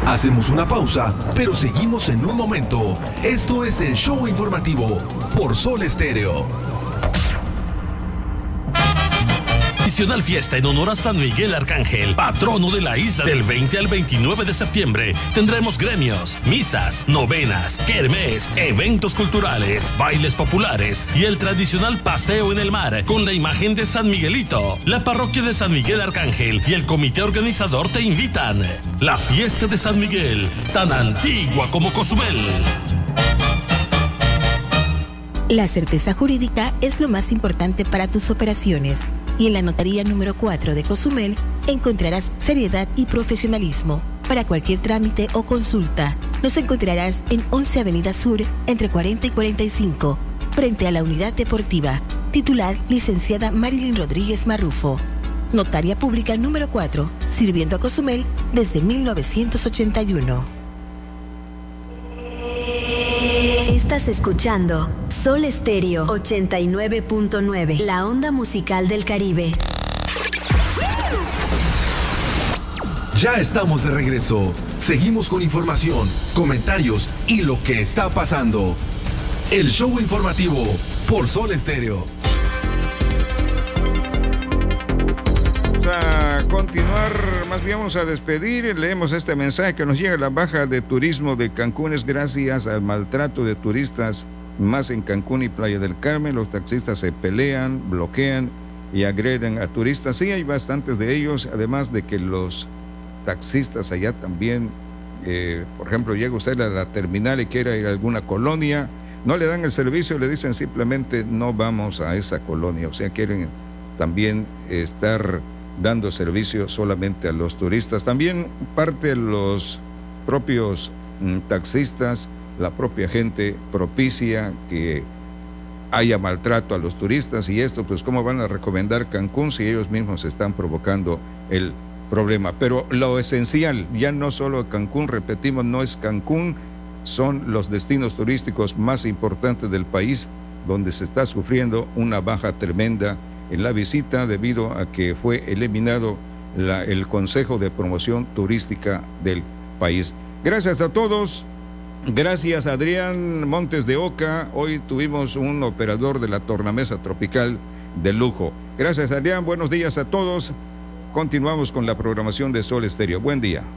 Hacemos una pausa, pero seguimos en un momento. Esto es el show informativo por Sol Estéreo. Tradicional fiesta en honor a San Miguel Arcángel, patrono de la isla. Del 20 al 29 de septiembre tendremos gremios, misas, novenas, kermés, eventos culturales, bailes populares y el tradicional paseo en el mar con la imagen de San Miguelito. La parroquia de San Miguel Arcángel y el comité organizador te invitan. La fiesta de San Miguel, tan antigua como Cozumel. La certeza jurídica es lo más importante para tus operaciones. Y en la notaría número 4 de Cozumel encontrarás seriedad y profesionalismo. Para cualquier trámite o consulta, nos encontrarás en 11 Avenida Sur, entre 40 y 45, frente a la Unidad Deportiva. Titular, licenciada Marilyn Rodríguez Marrufo. Notaria pública número 4, sirviendo a Cozumel desde 1981. Estás escuchando Sol Estéreo 89.9, la onda musical del Caribe. Ya estamos de regreso. Seguimos con información, comentarios y lo que está pasando. El show informativo por Sol Estéreo. A continuar, más bien vamos a despedir. Leemos este mensaje que nos llega: la baja de turismo de Cancún es gracias al maltrato de turistas, más en Cancún y Playa del Carmen. Los taxistas se pelean, bloquean y agreden a turistas. Sí, hay bastantes de ellos, además de que los taxistas allá también, por ejemplo, llega usted a la terminal y quiere ir a alguna colonia, no le dan el servicio, le dicen simplemente no vamos a esa colonia. O sea, quieren también estar dando servicio solamente a los turistas. También parte de los propios taxistas, la propia gente propicia que haya maltrato a los turistas, y esto pues cómo van a recomendar Cancún si ellos mismos están provocando el problema. Pero lo esencial, ya no solo Cancún, repetimos, no es Cancún, son los destinos turísticos más importantes del país, donde se está sufriendo una baja tremenda en la visita debido a que fue eliminado el Consejo de Promoción Turística del país. Gracias a todos. Gracias a Adrián Montes de Oca. Hoy tuvimos un operador de la tornamesa tropical de lujo. Gracias, Adrián. Buenos días a todos. Continuamos con la programación de Sol Estéreo. Buen día.